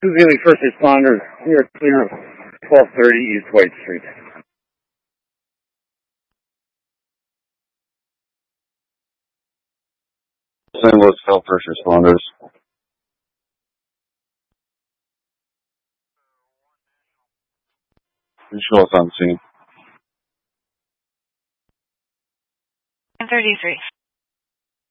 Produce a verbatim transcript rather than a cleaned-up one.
Two Ely first responders. We are clear of twelve thirty East White Street. Saint Louis Health first responders. You show us on scene. thirty-three.